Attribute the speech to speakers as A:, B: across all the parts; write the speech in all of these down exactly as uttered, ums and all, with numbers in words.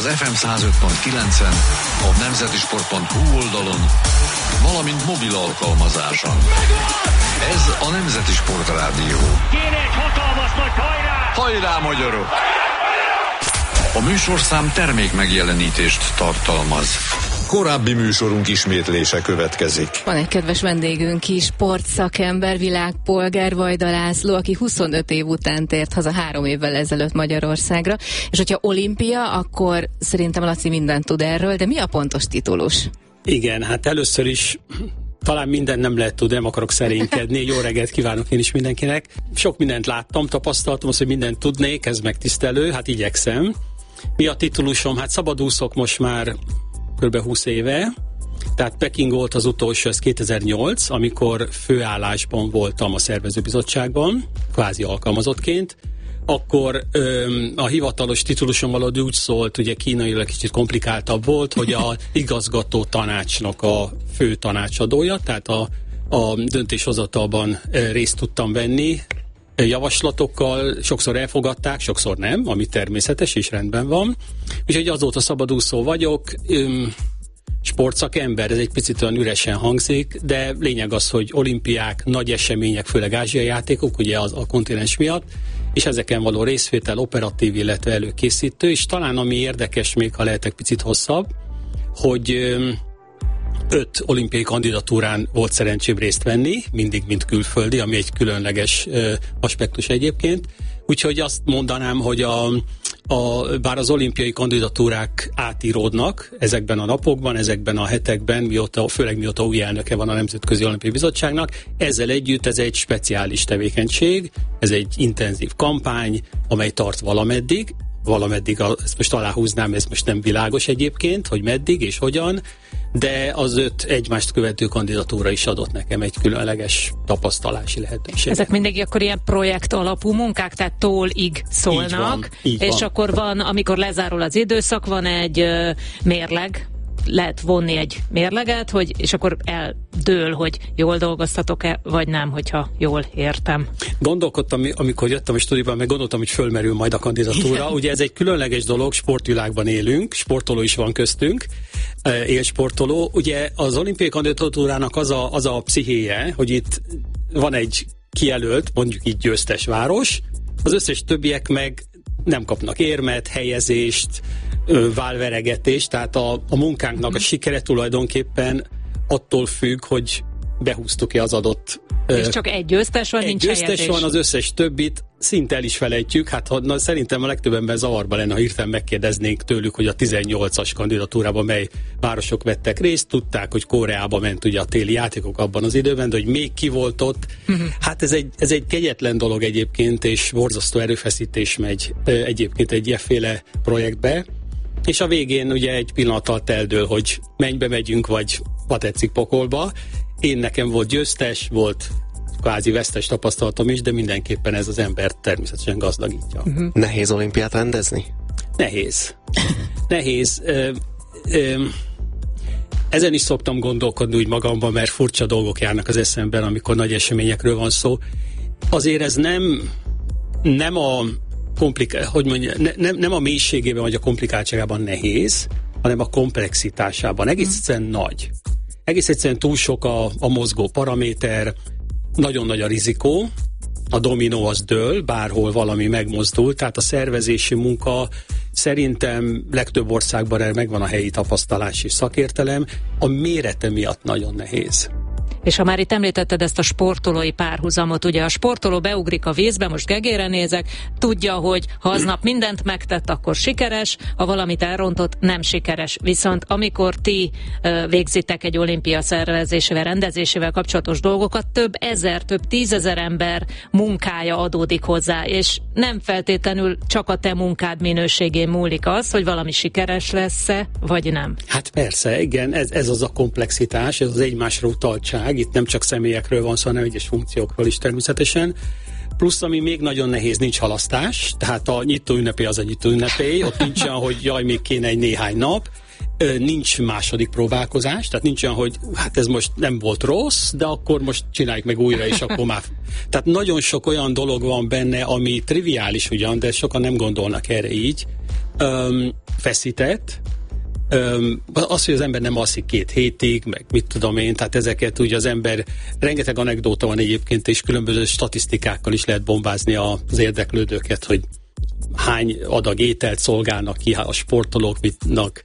A: ef em száz öt pont kilencen, a nemzetisport pont hu oldalon, valamint mobil alkalmazáson. Ez a Nemzeti Sport Rádió.
B: Kéne egy hatalmas nagy hajrá!
A: Hajrá, magyarok! A műsorszám termék megjelenítést tartalmaz. Korábbi műsorunk ismétlése következik.
C: Van egy kedves vendégünk is, sportszakember, világpolgár, Vajda László, aki huszonöt év után tért haza három évvel ezelőtt Magyarországra, és hogyha olimpia, akkor szerintem Laci mindent tud erről, de mi a pontos titulus?
D: Igen, hát először is talán mindent nem lehet tudni, nem akarok szerénykedni. Jó reggelt kívánok én is mindenkinek. Sok mindent láttam, tapasztaltam azt, hogy mindent tudnék, ez megtisztelő, hát igyekszem. Mi a titulusom? Hát szabadúszok most már kb. húsz éve, tehát Peking volt az utolsó, ez kétezer-nyolc, amikor főállásban voltam a szervezőbizottságban, kvázi alkalmazottként. Akkor öm, a hivatalos titulusom valahogy úgy szólt, ugye kínailag kicsit komplikáltabb volt, hogy a igazgató tanácsnak a fő tanácsadója, tehát a, a döntéshozatalban részt tudtam venni, javaslatokkal, sokszor elfogadták, sokszor nem, ami természetes és rendben van. Úgyhogy azóta szabadúszó vagyok, öm, sportszakember, ez egy picit olyan üresen hangzik, de lényeg az, hogy olimpiák, nagy események, főleg ázsiai játékok, ugye az, a kontinens miatt, és ezeken való részvétel operatív, illetve előkészítő, és talán ami érdekes még, ha lehetek picit hosszabb, hogy öm, öt olimpiai kandidatúrán volt szerencsém részt venni, mindig mint külföldi, ami egy különleges ö, aspektus egyébként. Úgyhogy azt mondanám, hogy a, a, bár az olimpiai kandidatúrák átíródnak ezekben a napokban, ezekben a hetekben, mióta, főleg mióta új elnöke van a Nemzetközi Olimpiai Bizottságnak, ezzel együtt ez egy speciális tevékenység, ez egy intenzív kampány, amely tart valameddig, valameddig, a, ezt most aláhúznám, ez most nem világos egyébként, hogy meddig és hogyan, de az öt egymást követő kandidatúra is adott nekem egy különleges tapasztalási lehetőséget.
E: Ezek mindig akkor ilyen projekt alapú munkák, tehát tól-ig szólnak,
D: így van, így
E: és
D: van.
E: Akkor van, amikor lezárul az időszak, van egy uh, mérleg, lehet vonni egy mérleget, hogy, és akkor eldől, hogy jól dolgoztatok-e, vagy nem, hogyha jól értem.
D: Gondolkodtam, amikor jöttem a stúdióban, meg gondoltam, hogy fölmerül majd a kandidatúra. Ugye ez egy különleges dolog, sportvilágban élünk, sportoló is van köztünk, élsportoló. Ugye az olimpiai kandidatúrának az a, az a pszichéje, hogy itt van egy kijelölt, mondjuk így győztes város, az összes többiek meg nem kapnak érmet, helyezést, válveregetést, tehát a, a munkánknak a sikere tulajdonképpen attól függ, hogy behúztuk-e az adott...
E: És csak egy győztes van,
D: egy
E: nincs
D: győztes
E: helyezés.
D: van, az összes többit szinte el is felejtjük, hát ha, na, szerintem a legtöbb ember zavarba lenne, ha hirtelen megkérdeznénk tőlük, hogy a tizennyolcas kandidatúrában mely városok vettek részt, tudták, hogy Koreába ment ugye a téli játékok abban az időben, de hogy még ki volt ott. Uh-huh. Hát ez egy, ez egy kegyetlen dolog egyébként, és borzasztó erőfeszítés megy egyébként egy ilyeféle projektbe. És a végén ugye egy pillanat alatt eldől, hogy mennybe megyünk, vagy ha tetszik pokolba. Én nekem volt győztes, volt kvázi vesztes tapasztalatom is, de mindenképpen ez az embert természetesen gazdagítja.
F: Uh-huh. Nehéz olimpiát rendezni?
D: Nehéz. Nehéz. Ö, ö, ezen is szoktam gondolkodni úgy magamban, mert furcsa dolgok járnak az eszemben, amikor nagy eseményekről van szó. Azért ez nem, nem a Komplika- hogy mondja, ne, nem, nem a mélységében vagy a komplikáltságában nehéz, hanem a komplexitásában. Egész egyszerűen mm. nagy. Egész egyszerűen túl sok a, a mozgó paraméter, nagyon nagy a rizikó, a dominó az dől, bárhol valami megmozdul, tehát a szervezési munka szerintem legtöbb országban erre megvan a helyi tapasztalás és szakértelem, a mérete miatt nagyon nehéz.
E: És ha már itt említetted ezt a sportolói párhuzamot, ugye a sportoló beugrik a vízbe, most Gegére nézek, tudja, hogy ha aznap mindent megtett, akkor sikeres, ha valamit elrontott, nem sikeres. Viszont amikor ti uh, végzitek egy olimpia szervezésével, rendezésével kapcsolatos dolgokat, több ezer, több tízezer ember munkája adódik hozzá, és nem feltétlenül csak a te munkád minőségén múlik az, hogy valami sikeres lesz-e, vagy nem.
D: Hát persze, igen, ez, ez az a komplexitás, ez az egymásra utaltság, itt nem csak személyekről van szó, hanem egyes funkciókról is természetesen. Plusz, ami még nagyon nehéz, nincs halasztás, tehát a nyitó ünnepé az a nyitó ünnepé, ott nincs olyan, hogy jaj, még kéne egy néhány nap, nincs második próbálkozás, tehát nincs olyan, hogy hát ez most nem volt rossz, de akkor most csináljuk meg újra, és akkor már... Tehát nagyon sok olyan dolog van benne, ami triviális ugyan, de sokan nem gondolnak erre így, öm, feszített. Öm, az, hogy az ember nem alszik két hétig, meg mit tudom én, tehát ezeket ugye az ember, rengeteg anekdóta van egyébként, és különböző statisztikákkal is lehet bombázni az érdeklődőket, hogy hány adag ételt szolgálnak ki a sportolók, mitnak,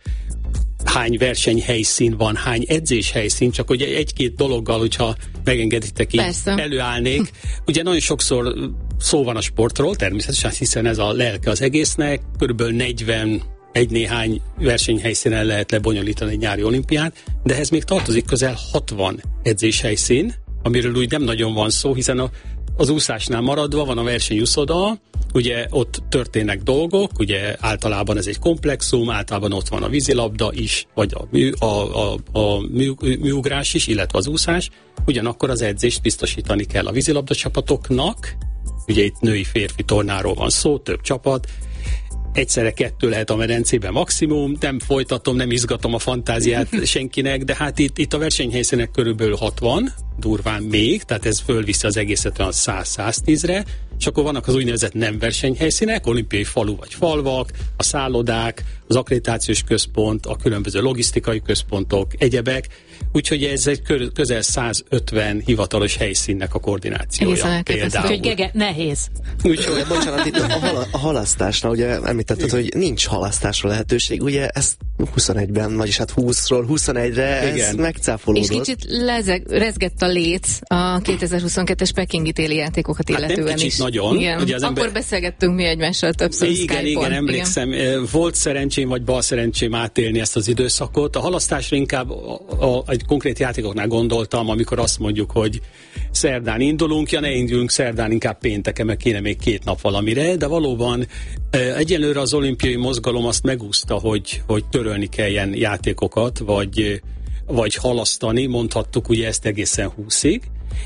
D: hány versenyhelyszín van, hány edzéshelyszín, csak ugye egy-két dologgal, hogyha megengeditek, így Persze. előállnék. Ugye nagyon sokszor szó van a sportról, természetesen, hiszen ez a lelke az egésznek, körülbelül negyven egy néhány versenyhelyszínen lehet lebonyolítani egy nyári olimpiát, de ehhez még tartozik közel hatvan edzéshelyszín, amiről úgy nem nagyon van szó, hiszen a, az úszásnál maradva van a versenyúszoda, ugye ott történnek dolgok, ugye általában ez egy komplexum, általában ott van a vízilabda is, vagy a, mű, a, a, a mű, műugrás is, illetve az úszás, ugyanakkor az edzést biztosítani kell a vízilabda csapatoknak, ugye itt női-férfi tornáról van szó, több csapat, egyszerre kettő lehet a medencében maximum, nem folytatom, nem izgatom a fantáziát senkinek, de hát itt, itt a versenyhelyszínek körülbelül hatvan, durván még, tehát ez fölviszi az egészet olyan száz-száztízre, és akkor vannak az úgynevezett nem versenyhelyszínek, olimpiai falu vagy falvak, a szállodák, az akkreditációs központ, a különböző logisztikai központok, egyebek, úgyhogy ez egy közel százötven hivatalos helyszínnek a koordinációja. Például.
E: Úgyhogy Gege, nehéz.
F: Úgyhogy, bocsánat, itt a, hal- a halasztásnál, ugye említetted, hogy nincs halasztásra lehetőség, ugye ezt huszonegyben, vagyis hát húszról huszonegyre ez megcáfolódott.
C: És kicsit lezeg, rezgett a léc a kétezer-huszonkettes pekingi téli játékokat illetően hát is.
D: Nagyon.
C: Igen.
D: Ugye az ember...
C: Akkor beszélgettünk mi egymással többször
D: igen,
C: Skype-on.
D: Igen, emlékszem. Igen. Volt szerencsém, vagy bal szerencsém átélni ezt az időszakot. A halasztásra inkább a, a, egy konkrét játékoknál gondoltam, amikor azt mondjuk, hogy szerdán indulunk, ja ne induljunk szerdán, inkább pénteken, meg kéne még két nap valamire, de valóban egyelőre az olimpiai mozgalom azt megúszta, hogy, hogy törölni kelljen játékokat, vagy, vagy halasztani, mondhattuk ugye ezt egészen húszig.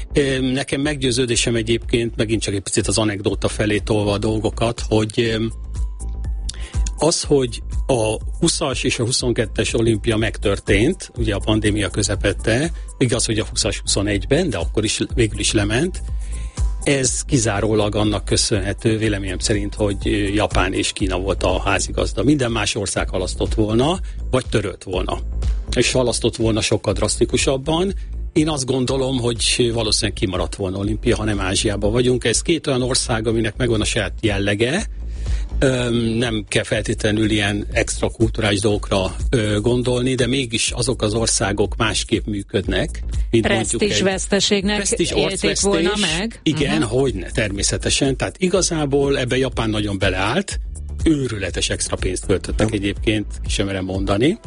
D: Nekem meggyőződésem egyébként, megint csak egy picit az anekdóta felé tolva a dolgokat, hogy az, hogy a huszas és a huszonkettes olimpia megtörtént, ugye a pandémia közepette, igaz, hogy a huszas huszonegyben, de akkor is végül is lement, ez kizárólag annak köszönhető, véleményem szerint, hogy Japán és Kína volt a házigazda. Minden más ország halasztott volna, vagy törölt volna. És halasztott volna sokkal drasztikusabban. Én azt gondolom, hogy valószínűleg kimaradt volna olimpia, ha nem Ázsiában vagyunk. Ez két olyan ország, aminek megvan a saját jellege. Öm, nem kell feltétlenül ilyen extra kulturális dolgokra ö, gondolni, de mégis azok az országok másképp működnek.
E: Presztízs veszteségnek élték volna meg?
D: Igen,
E: uh-huh.
D: hogyne, természetesen. Tehát igazából ebben Japán nagyon beleállt. Őrületes extra pénzt költöttek egyébként, ki sem merem mondani.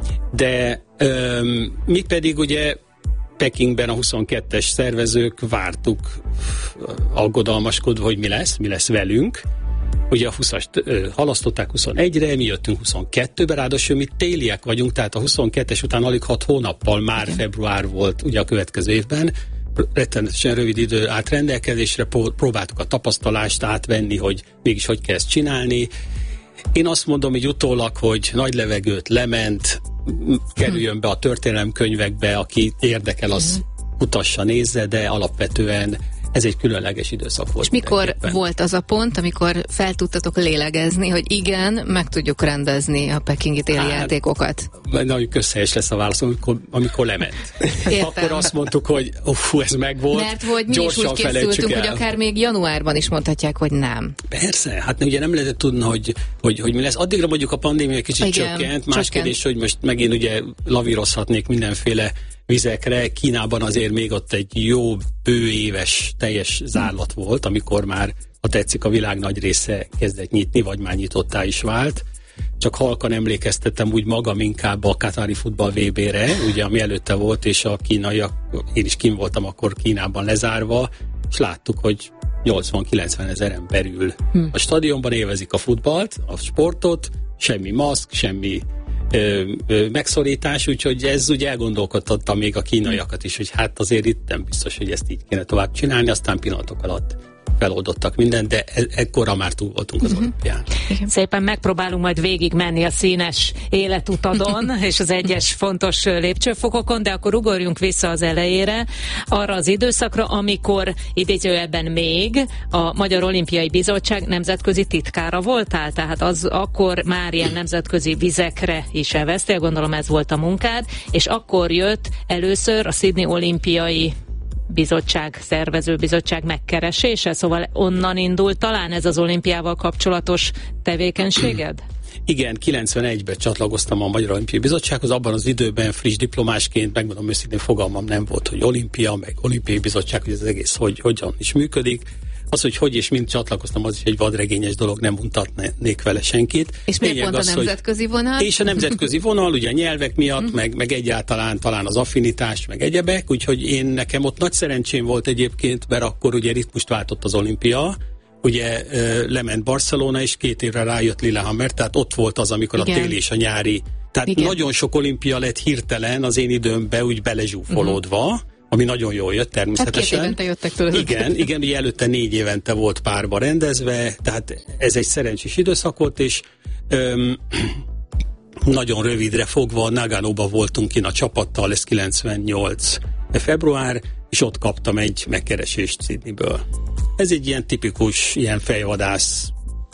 D: De öm, mi pedig ugye Pekingben a huszonkettes szervezők vártuk aggodalmaskodva, hogy mi lesz, mi lesz velünk. Ugye a huszast ö, halasztották huszonegyre, mi jöttünk huszonkettőbe, ráadásul mi téliek vagyunk, tehát a huszonkettes után alig hat hónappal már február volt ugye a következő évben. Rettenetesen rövid idő állt rendelkezésre, próbáltuk a tapasztalást átvenni, hogy mégis hogy kell ezt csinálni. Én azt mondom így utólag, hogy nagy levegőt lement, kerüljön be a történelemkönyvekbe, aki érdekel, az utassa, nézze, de alapvetően ez egy különleges időszak volt.
C: És mikor volt az a pont, amikor fel tudtatok lélegezni, hogy igen, meg tudjuk rendezni a pekingi téli hát, játékokat?
D: Nagyon közhelyes lesz a válasz, amikor, amikor lement.
C: Értem.
D: Akkor azt mondtuk, hogy fú, ez megvolt.
C: Mert hogy mi is úgy készültünk, hogy akár még januárban is mondhatják, hogy nem.
D: Persze, hát ugye nem lehetett tudni, hogy, hogy, hogy mi lesz. Addigra mondjuk a pandémia kicsit igen, csökkent. Más kérdés, hogy most megint ugye lavírozhatnék mindenféle vizekre. Kínában azért még ott egy jó bő éves teljes zárlat volt, amikor már, ha tetszik, a világ nagy része kezdett nyitni, vagy már nyitottá is vált. Csak halkan emlékeztettem úgy magam inkább a katári futball vé bére, ugye ami előtte volt, és a kínaiak, én is kint voltam akkor Kínában lezárva, és láttuk, hogy nyolcvan-kilencven ezeren belül hm. a stadionban élvezik a futballt, a sportot, semmi maszk, semmi Ö, ö, megszorítás, úgyhogy ez ugye elgondolkodtatta még a kínaiakat is, hogy hát azért itt nem biztos, hogy ezt így kéne tovább csinálni, aztán pillanatok alatt feloldottak mindent, de e- ekkora már túl voltunk az uh-huh. olimpián.
E: Szépen megpróbálunk majd végig menni a színes életutadon és az egyes fontos lépcsőfokokon, de akkor ugorjunk vissza az elejére, arra az időszakra, amikor idézőjelben még a Magyar Olimpiai Bizottság nemzetközi titkára voltál, tehát az akkor már ilyen nemzetközi vizekre is elvesztél, gondolom ez volt a munkád, és akkor jött először a Sydney Olimpiai Bizottság, szervezőbizottság megkeresése, szóval onnan indult talán ez az olimpiával kapcsolatos tevékenységed?
D: Igen, kilencvenegyben csatlakoztam a Magyar Olimpiai Bizottsághoz, abban az időben friss diplomásként, megmondom őszintén, fogalmam nem volt, hogy olimpia, meg olimpiai bizottság, hogy ez az egész hogy, hogyan is működik. Az, hogy hogy és mint csatlakoztam, az is egy vadregényes dolog, nem mutatnék vele senkit.
C: És miért pont az, a nemzetközi vonal?
D: És a nemzetközi vonal, ugye a nyelvek miatt, meg, meg egyáltalán talán az affinitás, meg egyebek, úgyhogy én nekem ott nagy szerencsém volt egyébként, mert akkor ugye ritmust váltott az olimpia, ugye lement Barcelona, és két évre rájött Lillehammer, tehát ott volt az, amikor igen. a téli és a nyári. Tehát igen. nagyon sok olimpia lett hirtelen az én időmbe úgy belezsúfolódva, uh-huh. ami nagyon jól jött természetesen.
C: Hát két évente jöttek tőle.
D: Igen, igen, ugye előtte négy évente volt párba rendezve, tehát ez egy szerencsés időszak volt, és öm, nagyon rövidre fogva Naganoba voltunk kint a csapattal, ez kilencvennyolc február, és ott kaptam egy megkeresést Sydneyből. Ez egy ilyen tipikus, ilyen fejvadász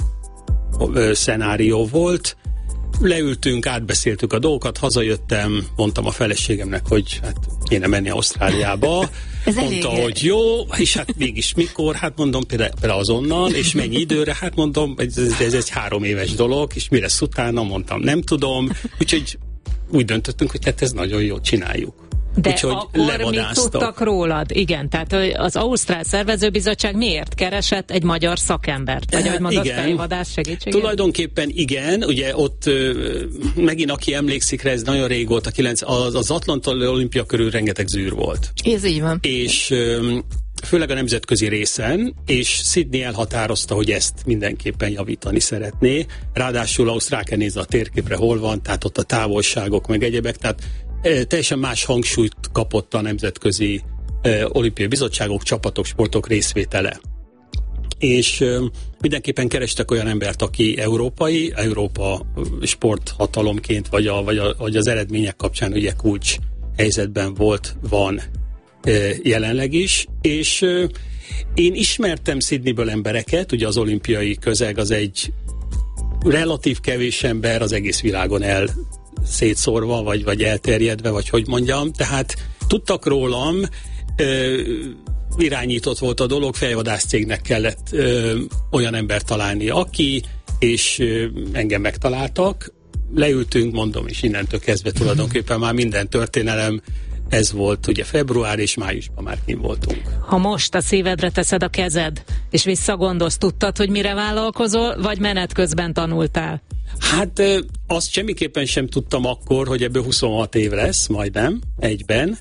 D: ö, szenárió volt. Leültünk, átbeszéltük a dolgokat, hazajöttem, mondtam a feleségemnek, hogy hát kéne menni Ausztráliába.
C: Ez
D: mondta,
C: elég.
D: hogy jó, és hát mégis mikor? Hát mondom, például, például azonnal, és mennyi időre? Hát mondom, ez, ez egy három éves dolog, és mi lesz utána? Mondtam, nem tudom. Úgyhogy úgy döntöttünk, hogy hát ez nagyon jó, csináljuk.
E: De
D: úgyhogy
E: akkor mit tudtak rólad? Igen, tehát az Ausztrál Szervezőbizottság miért keresett egy magyar szakembert? Vagy ahogy mondod, fejvadász segítségét?
D: Tulajdonképpen igen, ugye ott ö, megint aki emlékszik rá, ez nagyon régóta, kilenc, az, az Atlanta olimpia körül rengeteg zűr volt.
C: Ez így van.
D: És ö, főleg a nemzetközi részen, és Sydney elhatározta, hogy ezt mindenképpen javítani szeretné. Ráadásul ahhoz rá kell nézni a térképre, hol van, tehát ott a távolságok, meg egyebek, tehát teljesen más hangsúlyt kapott a nemzetközi eh, olimpiai bizottságok, csapatok, sportok részvétele. És eh, mindenképpen kerestek olyan embert, aki európai, Európa sporthatalomként, vagy, a, vagy, a, vagy az eredmények kapcsán ugye kulcs helyzetben volt, van eh, jelenleg is, és eh, én ismertem Sydneyből embereket, ugye az olimpiai közeg az egy relatív kevés ember az egész világon el szétszórva, vagy, vagy elterjedve, vagy hogy mondjam. Tehát tudtak rólam, ö, irányított volt a dolog, fejvadász cégnek kellett ö, olyan embert találni, aki, és ö, engem megtaláltak. Leültünk, mondom, és innentől kezdve tulajdonképpen már minden történelem, ez volt ugye február és májusban már kint voltunk.
E: Ha most a szívedre teszed a kezed, és visszagondolsz, tudtad, hogy mire vállalkozol, vagy menet közben tanultál?
D: Hát azt semmiképpen sem tudtam akkor, hogy ebből huszonhat év lesz, majdnem, egyben.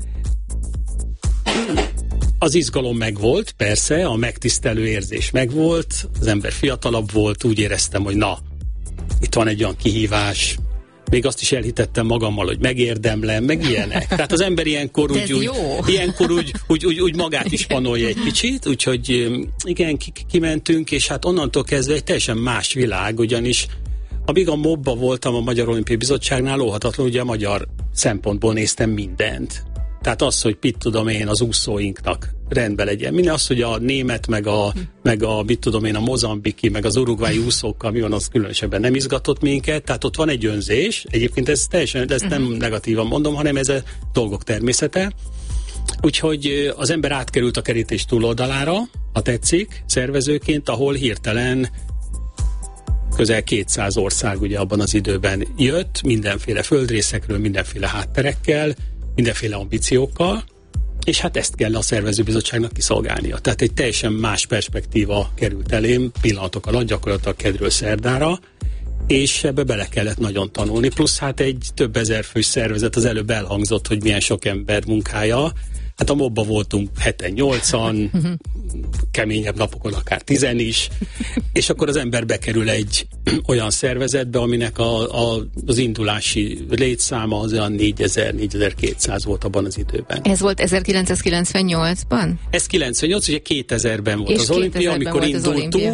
D: Az izgalom megvolt, persze, a megtisztelő érzés megvolt, az ember fiatalabb volt, úgy éreztem, hogy na, itt van egy olyan kihívás, még azt is elhitettem magammal, hogy megérdemlem, meg ilyenek. Tehát az ember ilyenkor úgy, úgy, ilyenkor úgy, úgy, úgy, úgy magát is panolja egy kicsit, úgyhogy igen, kimentünk, és hát onnantól kezdve egy teljesen más világ, ugyanis amíg a mobba voltam a Magyar Olimpiai Bizottságnál, óhatatlan, ugye a magyar szempontból néztem mindent. Tehát az, hogy mit tudom én, az úszóinknak rendben legyen. Minden az, hogy a német, meg a, meg a mit tudom én, a mozambiki, meg az urugvái úszókkal mi van, az különösebben nem izgatott minket. Tehát ott van egy önzés. Egyébként ez teljesen, ezt nem negatívan mondom, hanem ez a dolgok természete. Úgyhogy az ember átkerült a kerítés túloldalára, ha tetszik, szervezőként, ahol hirtelen közel kétszáz ország ugye abban az időben jött, mindenféle földrészekről, mindenféle hátterekkel, mindenféle ambíciókkal, és hát ezt kell a szervezőbizottságnak kiszolgálnia. Tehát egy teljesen más perspektíva került elém, pillanatok alatt, gyakorlatilag kedről szerdára, és ebbe bele kellett nagyon tanulni. Plusz hát egy több ezer fős szervezet, az előbb elhangzott, hogy milyen sok ember munkája. Hát a mobba voltunk heten, nyolcan, keményebb napokon akár tizen is, és akkor az ember bekerül egy olyan szervezetbe, aminek a, a, az indulási létszáma az olyan négyezer, négyezer-kétszáz volt abban az időben.
C: Ez volt ezerkilencszázkilencvennyolcban?
D: Ez kilencvennyolc, ugye kétezerben volt és az olimpia, amikor indultunk,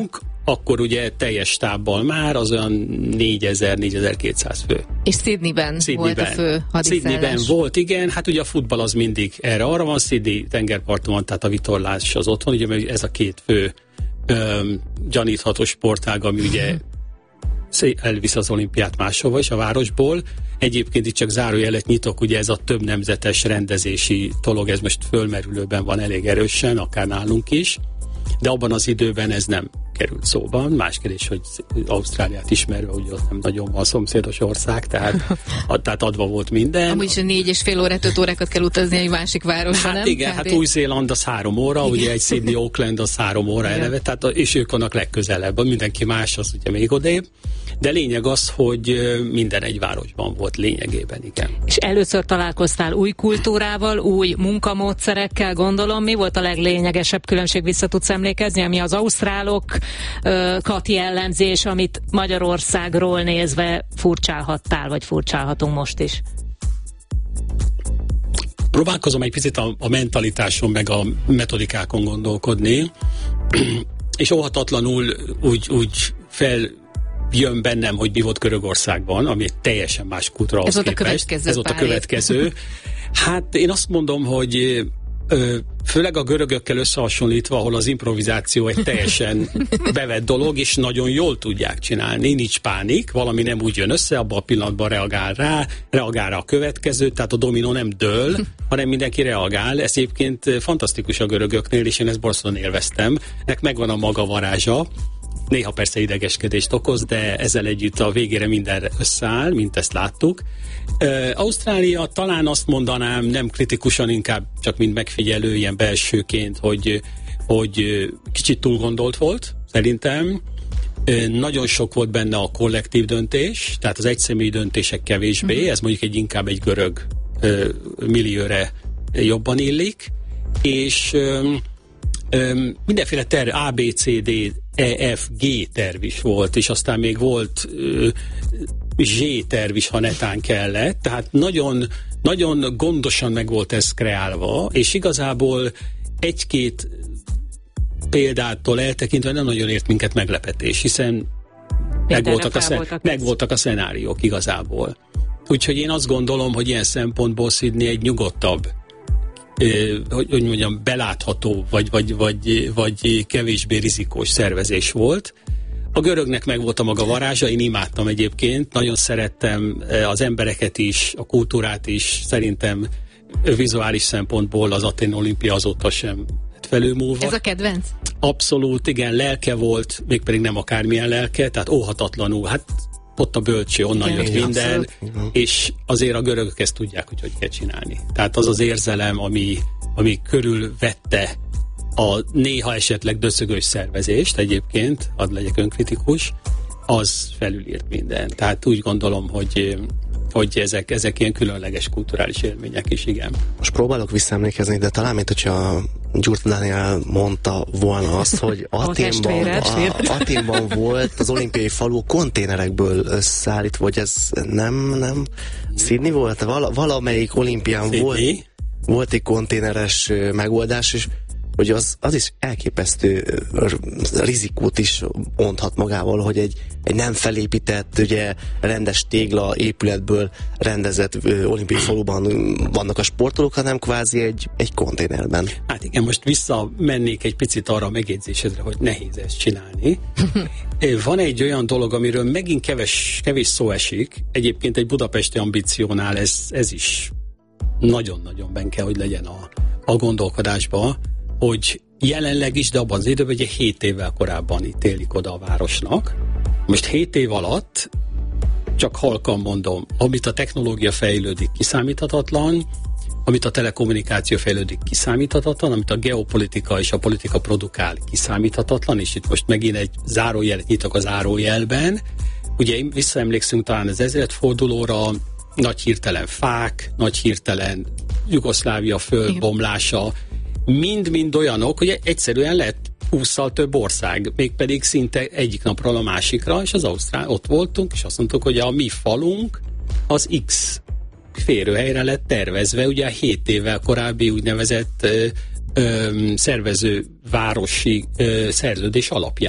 D: akkor ugye teljes stábbal már az olyan négyezer-négyezer-kétszáz fő.
C: És Sydneyben, Sydneyben volt a fő hadiszállás. Sydneyben
D: volt, igen, hát ugye a futball az mindig erre arra van, Sydney tengerparton van, tehát a vitorlás az otthon, ugye mert ez a két fő öm, gyanítható sportág, ami ugye elvisz az olimpiát máshova is a városból. Egyébként itt csak zárójelet nyitok, ugye ez a több nemzetes rendezési dolog, ez most fölmerülőben van elég erősen, akár nálunk is, de abban az időben ez nem került szóban. Más kérdés, hogy Ausztráliát ismerve, ugye ott nem nagyon van szomszédos ország, tehát, ad, tehát adva volt minden.
C: Amúgy is négy és fél órát, öt órákat kell utazni egy másik városba,
D: hát
C: nem?
D: Igen, hát Új-Zéland az három óra, igen. Ugye egy Sydney, Auckland az három óra igen. eleve, tehát, és ők vannak legközelebb, mindenki más az ugye még odébb. De lényeg az, hogy minden egy városban volt lényegében, igen.
E: És először találkoztál új kultúrával, új munkamódszerekkel, gondolom. Mi volt a leglényegesebb különbség, vissza tudsz emlékezni, ami az ausztrálokat jellemzi, és amit Magyarországról nézve furcsálhattál, vagy furcsálhatunk most is?
D: Próbálkozom egy picit a, a mentalitáson, meg a metodikákon gondolkodni, és óhatatlanul úgy, úgy fel jön bennem, hogy mi volt Görögországban, ami egy teljesen más kultúra.
C: Ez volt a következő.
D: Ez volt a következő. Hát én azt mondom, hogy ö, főleg a görögökkel összehasonlítva, ahol az improvizáció egy teljesen bevett dolog, és nagyon jól tudják csinálni, nincs pánik, valami nem úgy jön össze, abban a pillanatban reagál rá, reagál rá a következő, tehát a dominó nem dől, hanem mindenki reagál. Ez egyébként fantasztikus a görögöknél, és én ezt borzasztóan élveztem. Nek megvan a maga varázsa. Néha persze idegeskedést okoz, de ezzel együtt a végére minden összeáll, mint ezt láttuk. Uh, Ausztrália talán azt mondanám, nem kritikusan, inkább csak mint megfigyelő, ilyen belsőként, hogy, hogy kicsit túl gondolt volt, szerintem. Uh, nagyon sok volt benne a kollektív döntés, tehát az egyszemélyi döntések kevésbé, mm-hmm. ez mondjuk egy inkább egy görög uh, millióre jobban illik, és um, um, mindenféle terv, A, B, C, D, E, F, G terv is volt, és aztán még volt uh, Z terv is, ha netán kellett, tehát nagyon, nagyon gondosan meg volt ez kreálva, és igazából egy-két példától eltekintve nem nagyon ért minket meglepetés, hiszen megvoltak a, szen- megvoltak a szenáriók igazából. Úgyhogy én azt gondolom, hogy ilyen szempontból Sydney egy nyugodtabb, hogy, hogy mondjam, belátható, vagy, vagy, vagy, vagy kevésbé rizikós szervezés volt. A görögnek meg volt a maga varázsa, én imádtam egyébként, nagyon szerettem az embereket is, a kultúrát is, szerintem vizuális szempontból az Atén olimpia azóta sem felülmúlva.
C: Ez a kedvenc?
D: Abszolút, igen, lelke volt, mégpedig nem akármilyen lelke, tehát óhatatlanul, hát ott a bölcső, onnan igen, jött minden, abszolút. És azért a görögök ezt tudják, hogy hogy kell csinálni. Tehát az az érzelem, ami, ami körülvette a néha esetleg döszögős szervezést egyébként, hadd legyek önkritikus, az felülírt minden. Tehát úgy gondolom, hogy, hogy ezek, ezek ilyen különleges kulturális élmények is, igen.
F: Most próbálok visszaemlékezni, de talán, mint hogyha Gyurta Dániel mondta volna azt, hogy Athénban, a, Athénban volt az olimpiai falu konténerekből összeállítva, vagy ez nem, nem Sydney volt? Val, valamelyik olimpián Sydney. volt, volt egy konténeres megoldás, és hogy az, az is elképesztő rizikót is onthat magával, hogy egy, egy nem felépített, ugye rendes tégla épületből rendezett ö, olimpiai faluban vannak a sportolók, hanem kvázi egy, egy konténerben.
D: Hát igen, most visszamennék egy picit arra a megjegyzésedre, hogy nehéz ezt csinálni. Van egy olyan dolog, amiről megint keves, kevés szó esik, egyébként egy budapesti ambíciónál ez, ez is nagyon-nagyon benne kell, hogy legyen a, a gondolkodásba, hogy jelenleg is, de abban az időben ugye hét évvel korábban ítélik oda a városnak. Most hét év alatt, csak halkan mondom, amit a technológia fejlődik, kiszámíthatatlan, amit a telekommunikáció fejlődik, kiszámíthatatlan, amit a geopolitika és a politika produkál, kiszámíthatatlan, és itt most megint egy zárójelet nyitok a zárójelben. Ugye visszaemlékszünk talán az ezredfordulóra, nagy hirtelen fák, nagy hirtelen Jugoszlávia földbomlása, mind-mind olyanok, hogy egyszerűen lett hússzal több ország, mégpedig szinte egyik napról a másikra, és az Ausztrál, ott voltunk, és azt mondtuk, hogy a mi falunk az X férőhelyre lett tervezve, ugye a hét évvel korábbi úgynevezett ö, ö, szervező városi ö, szerződés alapján.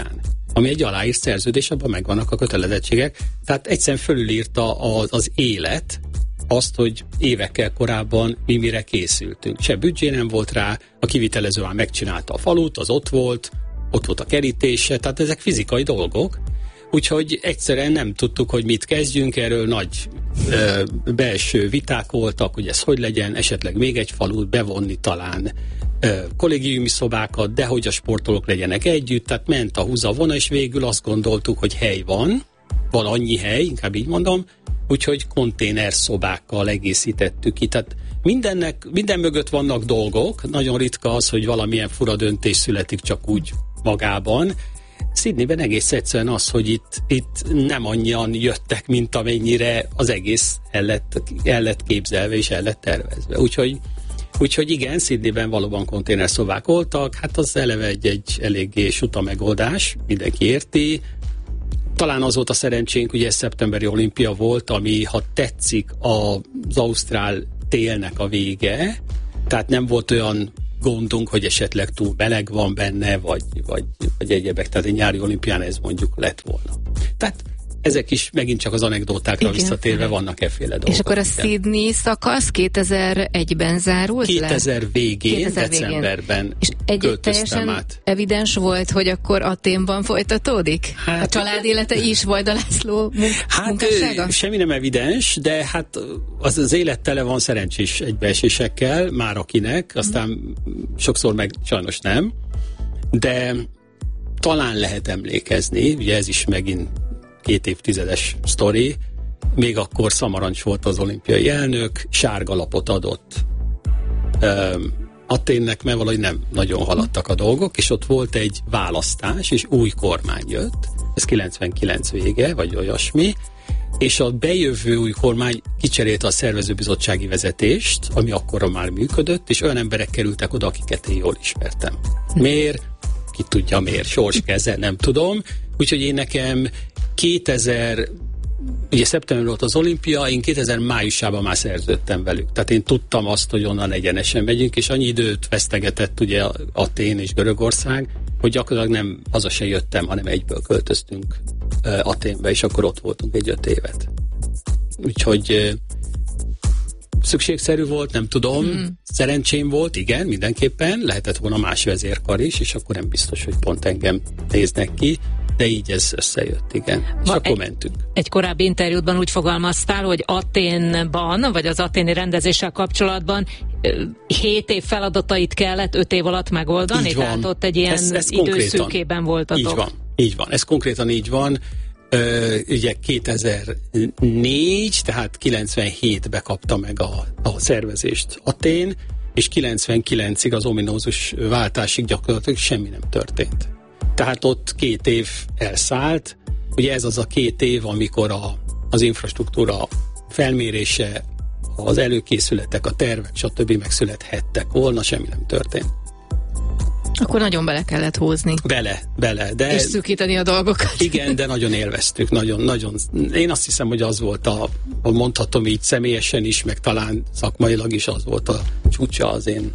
D: ami egy aláírt szerződés, abban megvannak a kötelezettségek. Tehát egyszerűen fölülírta az, az élet azt, hogy évekkel korábban mi mire készültünk. Se büdzsé nem volt rá, a kivitelező már megcsinálta a falut, az ott volt, ott volt a kerítése, tehát ezek fizikai dolgok. Úgyhogy egyszerűen nem tudtuk, hogy mit kezdjünk, erről nagy ö, belső viták voltak, hogy ez hogy legyen, esetleg még egy falut bevonni talán ö, kollégiumi szobákat, de hogy a sportolók legyenek együtt, tehát ment a húzavona, és végül azt gondoltuk, hogy hely van, van annyi hely, inkább így mondom, úgyhogy konténerszobákkal egészítettük ki. Tehát mindennek, minden mögött vannak dolgok, nagyon ritka az, hogy valamilyen fura döntés születik csak úgy magában. Sydneyben egész egyszerűen az, hogy itt, itt nem annyian jöttek, mint amennyire az egész el lett, el lett képzelve és el lett tervezve. Úgyhogy, úgyhogy igen, Sydneyben valóban konténerszobák voltak, hát az eleve egy, egy eléggé suta megoldás, mindenki érti. Talán az volt a szerencsénk, ugye ez szeptemberi olimpia volt, ami, ha tetszik, az ausztrál télnek a vége, tehát nem volt olyan gondunk, hogy esetleg túl meleg van benne, vagy, vagy, vagy egyebek, tehát egy nyári olimpián ez mondjuk lett volna. Tehát ezek is megint csak az anekdótákra igen. visszatérve vannak efféle dolgok.
C: És akkor a Sydney szakasz kétezer-egyben zárult
D: kétezer
C: le?
D: végén, kétezer decemberben
C: és egy teljesen
D: át.
C: Evidens volt, hogy akkor Athénban folytatódik? Hát, a család élete is, Vajda László munk-
D: hát,
C: munkássága?
D: Semmi nem evidens, de hát az, az élet tele van szerencsés egybeesésekkel, már akinek, aztán hmm. sokszor meg sajnos nem, de talán lehet emlékezni, ugye ez is megint két évtizedes sztori, még akkor Szamarancs volt az olimpiai elnök, sárga lapot adott um, Athénnek, mert valahogy nem nagyon haladtak a dolgok, és ott volt egy választás, és új kormány jött, ez kilencvenkilenc vége, vagy olyasmi, és a bejövő új kormány kicserélte a szervezőbizottsági vezetést, ami akkorra már működött, és olyan emberek kerültek oda, akiket én jól ismertem. Miért? Ki tudja miért, sors keze, nem tudom. Úgyhogy én nekem kétezer, ugye szeptember volt az olimpia, én kétezer májusában már szerződtem velük. Tehát én tudtam azt, hogy onnan egyenesen megyünk, és annyi időt vesztegetett ugye Athén és Görögország, hogy gyakorlatilag nem haza se jöttem, hanem egyből költöztünk uh, Athénbe, és akkor ott voltunk egy öt évet. Úgyhogy uh, szükségszerű volt, nem tudom, mm. szerencsém volt, igen, mindenképpen, lehetett volna más vezérkar is, és akkor nem biztos, hogy pont engem néznek ki, de így ez összejött, igen. És Ma akkor egy, mentünk.
E: Egy korábbi interjútban úgy fogalmaztál, hogy Athénban, vagy az athéni rendezéssel kapcsolatban hét év feladatait kellett öt év alatt megoldani,
D: így van.
E: Tehát ott egy ilyen ez, ez időszűkében voltatok.
D: Így van, így van, ez konkrétan így van. Ö, ugye kétezer-négy, tehát kilencvenhétben kapta meg a, a szervezést Athén, és kilencvenkilencig az ominózus váltásig gyakorlatilag semmi nem történt. Tehát ott két év elszállt, ugye ez az a két év, amikor a, az infrastruktúra felmérése, az előkészületek, a tervek, stb. Megszülethettek volna, semmi nem történt.
C: Akkor nagyon bele kellett húzni.
D: Bele, bele. De
C: és szűkíteni a dolgokat.
D: Igen, de nagyon élveztük, nagyon, nagyon. Én azt hiszem, hogy az volt a, mondhatom így személyesen is, meg talán szakmailag is az volt a csúcsa az én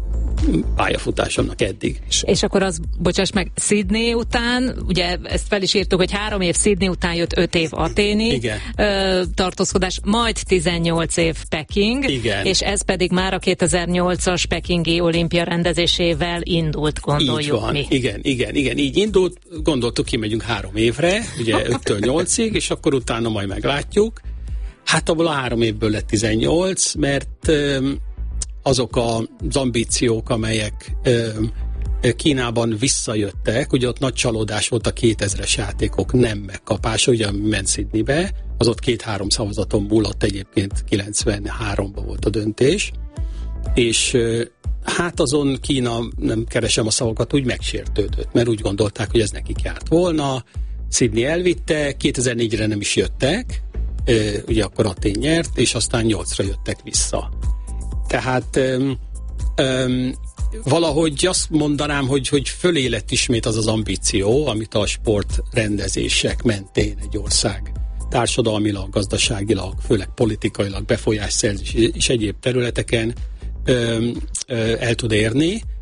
D: pályafutásomnak eddig.
E: És akkor az, bocsáss meg, Sydney után, ugye ezt fel is írtuk, hogy három év Sydney után jött öt év athéni ö, tartózkodás, majd tizennyolc év Peking,
D: igen.
E: És ez pedig már a kétezer-nyolcas pekingi olimpia rendezésével indult, gondoljuk
D: így van.
E: mi.
D: Igen, igen, igen, így indult, gondoltuk, kimegyünk három évre, ugye öttől nyolcig, és akkor utána majd meglátjuk. Hát abból a három évből lett tizennyolc, mert ö, azok az ambíciók, amelyek ö, Kínában visszajöttek, ugye ott nagy csalódás volt a kétezres játékok nem megkapása, ugye ment Sydneybe, az ott két-három szavazaton múlott, egyébként kilencvenháromban volt a döntés, és ö, hát azon Kína, nem keresem a szavakat, úgy megsértődött, mert úgy gondolták, hogy ez nekik járt volna, Sydney elvitte, kétezer-négyre nem is jöttek, ö, ugye akkor Athén nyert, és aztán nyolcra jöttek vissza. Tehát öm, öm, valahogy azt mondanám, hogy, hogy fölé lett ismét az az ambíció, amit a sportrendezések mentén egy ország társadalmilag, gazdaságilag, főleg politikailag, befolyásszerzés és egyéb területeken öm, ö, el tud érni.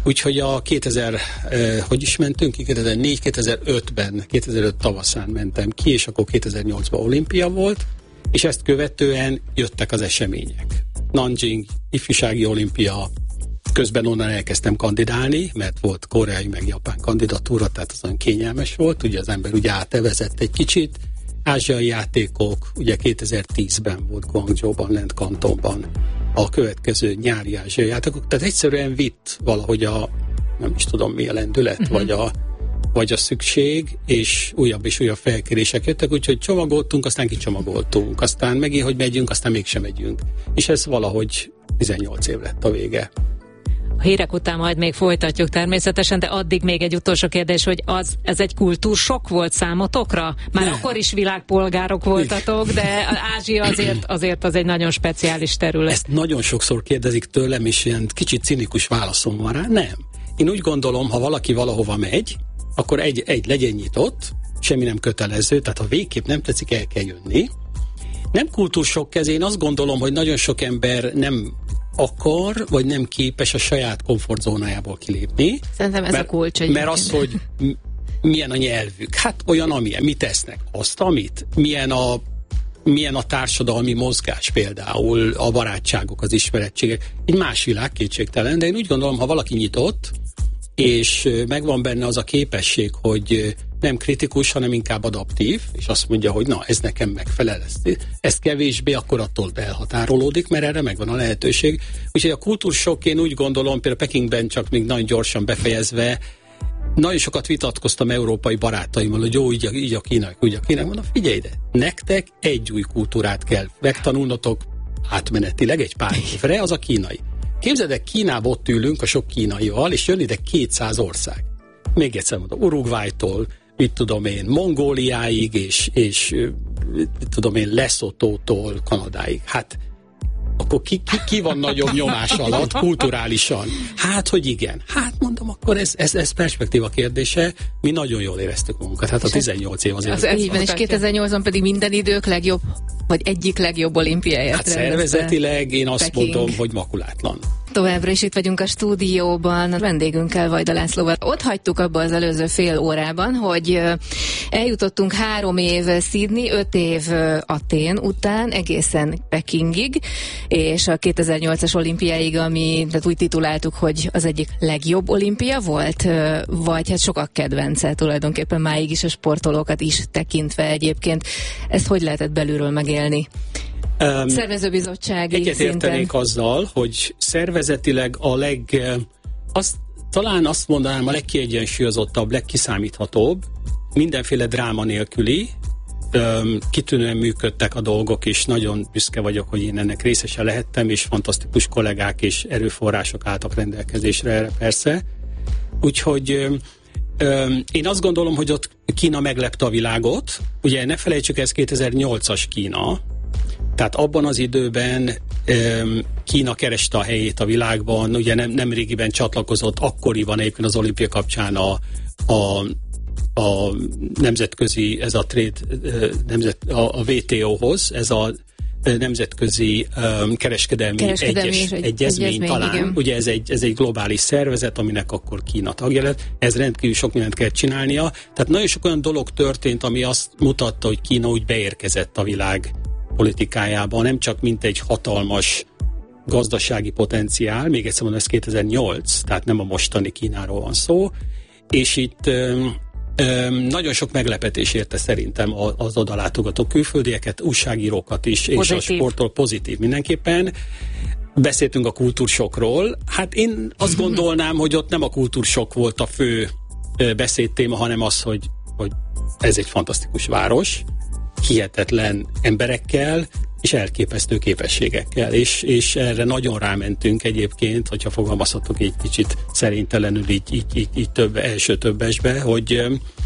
D: Úgyhogy a kétezer, eh, hogy is mentünk ki, kétezer-négy kétezer-ötben, kétezer-öt tavaszán mentem ki, és akkor kétezer-nyolcban olimpia volt, és ezt követően jöttek az események. Nanjing, ifjúsági olimpia, közben onnan elkezdtem kandidálni, mert volt koreai meg japán kandidatúra, tehát az olyan kényelmes volt, ugye az ember ugye átevezett egy kicsit. Ázsiai játékok, ugye kétezer-tízben volt Guangzhouban, Lent Kantonban a következő nyári ázsiai játékok, tehát egyszerűen vitt valahogy a, nem is tudom mi a lendület, uh-huh. vagy, a, vagy a szükség, és újabb és újabb felkérések jöttek, úgyhogy csomagoltunk, aztán kicsomagoltunk, aztán megint, hogy megyünk, aztán mégsem megyünk. És ez valahogy tizennyolc év lett a vége.
E: A hírek után majd még folytatjuk természetesen, de addig még egy utolsó kérdés, hogy az, ez egy kultúrsok volt számotokra? Már ne. Akkor is világpolgárok voltatok, de Ázsia azért, azért az egy nagyon speciális terület.
D: Ezt nagyon sokszor kérdezik tőlem, és ilyen kicsit cinikus válaszom van rá. Nem. Én úgy gondolom, ha valaki valahova megy, akkor egy, egy legyen nyitott, semmi nem kötelező, tehát ha végképp nem tetszik, el kell jönni. Nem kultúrsok ez, én azt gondolom, hogy nagyon sok ember nem akar, vagy nem képes a saját komfortzónájából kilépni.
C: Szerintem ez
D: mert,
C: a kulcs.
D: Mert az, hogy milyen a nyelvük, hát olyan, amilyen, mit tesznek, azt, amit, milyen a, milyen a társadalmi mozgás például, a barátságok, az ismerettségek. Egy más világ, kétségtelen, de én úgy gondolom, ha valaki nyitott, és megvan benne az a képesség, hogy nem kritikus, hanem inkább adaptív, és azt mondja, hogy na, ez nekem megfelel, ez, ez kevésbé, akkor attól elhatárolódik, mert erre megvan a lehetőség. Úgyhogy a kultúrsok, én úgy gondolom, például Pekingben csak még nagyon gyorsan befejezve, nagyon sokat vitatkoztam európai barátaimmal, hogy jó, így a, így a kínai, úgy a kínai, mondom, figyelj ide, nektek egy új kultúrát kell megtanulnotok átmenetileg egy pár évre, az a kínai. Képzeld el, Kínába ott ülünk a sok kínaival, és jön ide kétszáz ország. Még egyszer mondom, Uruguaytól, mit tudom én, Mongóliáig, és, és mit tudom én, Lesotótól Kanadáig. Hát akkor ki, ki, ki van nagyobb nyomás alatt kulturálisan? Hát, hogy igen. Hát mondom, akkor ez, ez, ez perspektíva kérdése. Mi nagyon jól éreztük magunkat. Hát a tizennyolc év azért.
C: Az így van, és kétezer-nyolcban pedig minden idők legjobb, vagy egyik legjobb olimpiáját.
D: Hát szervezetileg én azt Peking. mondom, hogy makulátlan.
C: Továbbra is itt vagyunk a stúdióban, a vendégünkkel, Vajda Lászlóval. Ott hagytuk abba az előző fél órában, hogy eljutottunk három év Sydney, öt év Atén után, egészen Pekingig, és a kétezer-nyolcas olimpiáig, ami tehát úgy tituláltuk, hogy az egyik legjobb olimpia volt, vagy hát sokak kedvence tulajdonképpen máig is a sportolókat is tekintve egyébként. Ezt hogy lehetett belülről megélni? Um, Szervezőbizottsági
D: szinten.
C: Egyetértenék
D: azzal, hogy szervezetileg a leg, azt, talán azt mondanám a legkiegyensúlyozottabb, legkiszámíthatóbb, mindenféle dráma nélküli, um, kitűnően működtek a dolgok, és nagyon büszke vagyok, hogy én ennek részese lehettem, és fantasztikus kollégák és erőforrások álltak rendelkezésre erre persze. Úgyhogy um, um, én azt gondolom, hogy ott Kína meglepte a világot. Ugye ne felejtsük, ez kétezer-nyolcas Kína, tehát abban az időben um, Kína kereste a helyét a világban, ugye nem, nem régiben csatlakozott, akkoriban egyébként az olimpia kapcsán a, a, a nemzetközi, ez a trade, nemzet, a, a vé té ó-hoz, ez a nemzetközi um, kereskedelmi, kereskedelmi egyes, egy, egyezmény, egyezmény talán. Igen. Ugye ez egy, ez egy globális szervezet, aminek akkor Kína tagja lett. Ez rendkívül sok mindent kell csinálnia. Tehát nagyon sok olyan dolog történt, ami azt mutatta, hogy Kína úgy beérkezett a világ politikájában, nem csak mint egy hatalmas gazdasági potenciál, még egyszer mondom, ez kétezer-nyolc, tehát nem a mostani Kínáról van szó, és itt öm, öm, nagyon sok meglepetés érte szerintem az oda látogató külföldieket, újságírókat is, pozitív. És a sporttól pozitív mindenképpen. Beszéltünk a kultúrsokról, hát én azt gondolnám, hogy ott nem a kultúrsok volt a fő beszédtéma, hanem az, hogy, hogy ez egy fantasztikus város, hihetetlen emberekkel, és elképesztő képességekkel, és, és erre nagyon rámentünk egyébként, hogyha fogalmazhatok egy kicsit szerintelenül így, így, így, így több, első többesbe, hogy,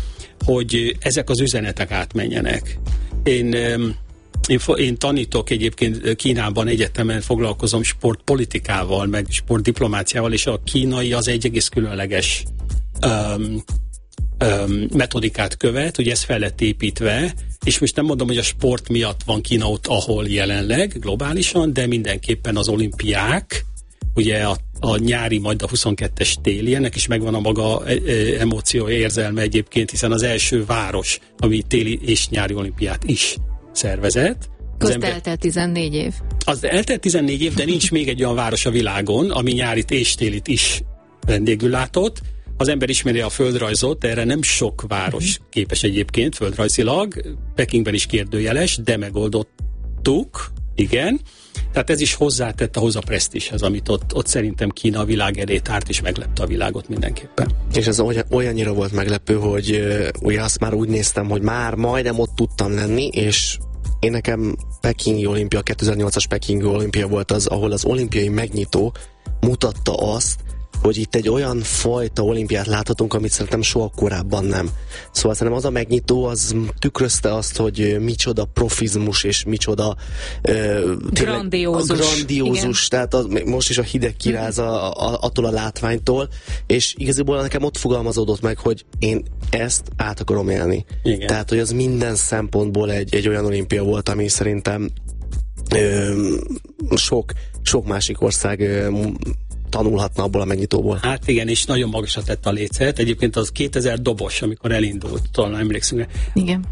D: hogy ezek az üzenetek átmenjenek. Én, én, én tanítok egyébként Kínában egyetemen, foglalkozom sportpolitikával, meg sportdiplomáciával, és a kínai az egy egész különleges um, um, metodikát követ, ugye ez fel lett építve, és most nem mondom, hogy a sport miatt van Kína ott, ahol jelenleg globálisan, de mindenképpen az olimpiák, ugye a a nyári, majd a huszonkettes téli, ennek is megvan a maga emóció, érzelme egyébként, hiszen az első város, ami téli és nyári olimpiát is szervezett.
C: Közt ember... eltelt tizennégy év.
D: Az eltelt tizennégy év, de nincs még egy olyan város a világon, ami nyárit és télit is vendégül látott. Az ember ismeri a földrajzot, erre nem sok város képes egyébként földrajzilag, Pekingben is kérdőjeles, de megoldottuk, igen. Tehát ez is hozzátett ahhoz a presztízshez, amit ott, ott szerintem Kína a világ elé tárt, és meglepte a világot mindenképpen.
F: És ez olyan, olyannyira volt meglepő, hogy uh, ugye azt már úgy néztem, hogy már majdnem ott tudtam lenni, és én nekem Pekingi olimpia, kétezer-nyolcas Pekingi olimpia volt az, ahol az olimpiai megnyitó mutatta azt, hogy itt egy olyan fajta olimpiát láthatunk, amit szerintem soha korábban nem. Szóval szerintem az a megnyitó, az tükrözte azt, hogy micsoda profizmus, és micsoda uh,
E: grandiózus.
F: grandiózus tehát az, most is a hideg kiráz a, a, attól a látványtól, és igazából nekem ott fogalmazódott meg, hogy én ezt át akarom élni. Igen. Tehát, hogy az minden szempontból egy, egy olyan olimpia volt, ami szerintem ö, sok, sok másik ország ö, tanulhatna abból a megnyitóból.
D: Hát igen, és nagyon magasra tett a lécet. Egyébként az kétezer dobos, amikor elindult, talán emlékszünk.
C: Igen.